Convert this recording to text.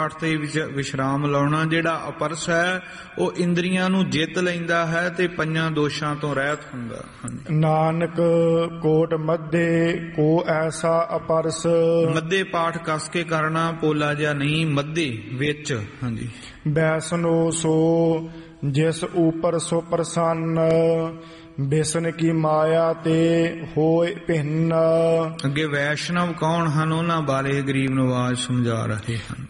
ਪਾਠ ਤੇ ਵਿਸ਼ਰਾਮ ਲਾਉਣਾ। ਜਿਹੜਾ ਅਪਰਸ ਹੈ ਉਹ ਇੰਦਰੀਆਂ ਨੂੰ ਜਿੱਤ ਲੈਂਦਾ ਹੈ ਤੇ ਪੰਜਾਂ ਦੋਸ਼ਾਂ ਤੋਂ ਰਹਿਤ ਹੁੰਦਾ। ਨਾਨਕ ਕੋਟ ਮੱਧੇ ਕੋ ਐਸਾ ਅਪਰਸ। ਮੱਧੇ ਪਾਠ ਕਸ ਕੇ ਕਰਨਾ, ਪੋਲਾ ਜਿਹਾ ਨਹੀਂ, ਮੱਧੇ ਵਿੱਚ। ਹਾਂਜੀ। ਬੈਸਨੋ ਸੋ ਜਿਸ ਉਪਰ ਸੋ ਪ੍ਰਸੰਨ, ਬਿਸ਼ਨ ਕੀ ਮਾਇਆ ਤੇ ਹੋਏ ਭਿੰਨ। ਅੱਗੇ ਵੈਸ਼ਨਵ ਕੌਣ ਹਨ ਉਹਨਾਂ ਬਾਰੇ ਗਰੀਬ ਨਵਾਜ਼ ਸਮਝਾ ਰਹੇ ਹਨ।